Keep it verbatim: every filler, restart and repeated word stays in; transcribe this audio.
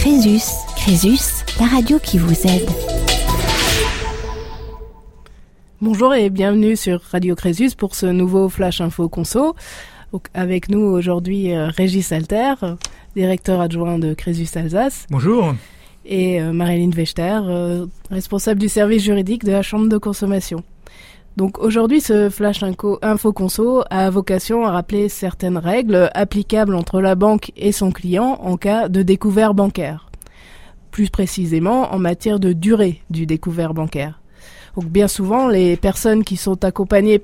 Crésus. Crésus, la radio qui vous aide. Bonjour et bienvenue sur Radio Crésus pour ce nouveau Flash Info Conso. Donc, avec nous aujourd'hui euh, Régis Alter, euh, directeur adjoint de Crésus Alsace. Bonjour. Et euh, Marilyn Vechter, euh, responsable du service juridique de la Chambre de consommation. Donc aujourd'hui, ce Flash Info Conso a vocation à rappeler certaines règles applicables entre la banque et son client en cas de découvert bancaire. Plus précisément en matière de durée du découvert bancaire. Donc bien souvent, les personnes qui sont accompagnées